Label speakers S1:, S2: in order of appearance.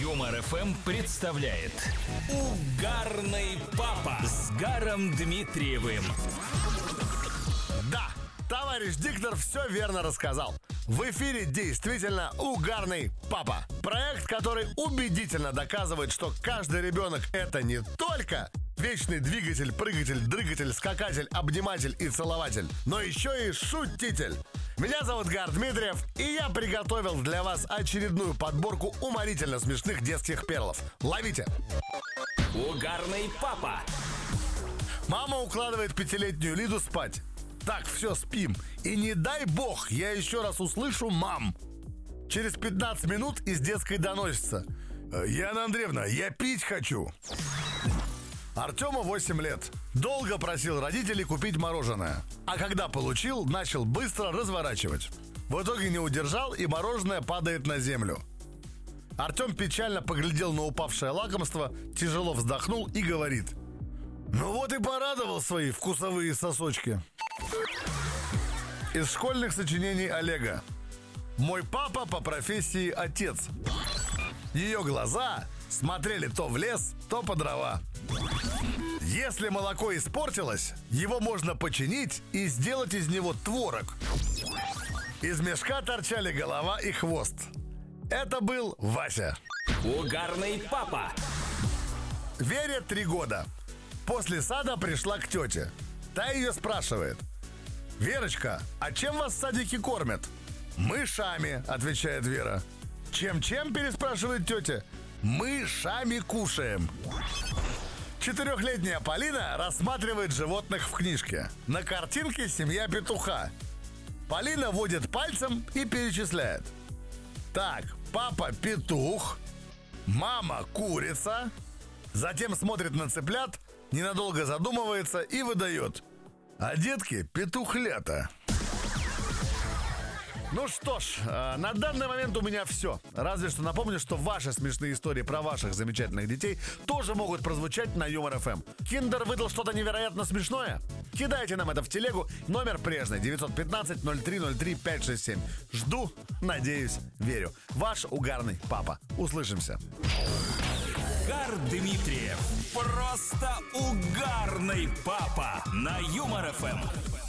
S1: Юмор ФМ представляет Угарный папа с Гаром Дмитриевым.
S2: Да, товарищ диктор все верно рассказал. В эфире действительно Угарный папа. Проект, который убедительно доказывает, что каждый ребенок — это не только вечный двигатель, прыгатель, дрыгатель, скакатель, обниматель и целователь, но еще и шутитель. Меня зовут Гар Дмитриев, и я приготовил для вас очередную подборку уморительно смешных детских перлов. Ловите!
S1: Угарный папа.
S2: Мама укладывает 5-летнюю Лиду спать. Так, все, спим. И не дай бог, я еще раз услышу «мам». Через 15 минут из детской доносится: «Яна Андреевна, я пить хочу». Артему 8 лет. Долго просил родителей купить мороженое. А когда получил, начал быстро разворачивать. В итоге не удержал, и мороженое падает на землю. Артем печально поглядел на упавшее лакомство, тяжело вздохнул и говорит: «Ну вот и порадовал свои вкусовые сосочки». Из школьных сочинений Олега. Мой папа по профессии отец. Ее глаза смотрели то в лес, то по дрова. Если молоко испортилось, его можно починить и сделать из него творог. Из мешка торчали голова и хвост. Это был Вася.
S1: Угарный папа.
S2: Вере 3 года. После сада пришла к тете. Та ее спрашивает: «Верочка, а чем вас в садике кормят?» «Мышами», отвечает Вера. «Чем-чем?» переспрашивает тетя. «Мышами кушаем». 4-летняя Полина рассматривает животных в книжке. На картинке семья петуха. Полина водит пальцем и перечисляет. Так, папа петух, мама курица. Затем смотрит на цыплят, ненадолго задумывается и выдает: «А детки петухлята». Ну что ж, на данный момент у меня все. Разве что напомню, что ваши смешные истории про ваших замечательных детей тоже могут прозвучать на Юмор ФМ. Киндер выдал что-то невероятно смешное? Кидайте нам это в телегу. Номер прежний: 915-0303-567. Жду, надеюсь, верю. Ваш угарный папа. Услышимся.
S1: Гар Дмитриев. Просто угарный папа на Юмор ФМ.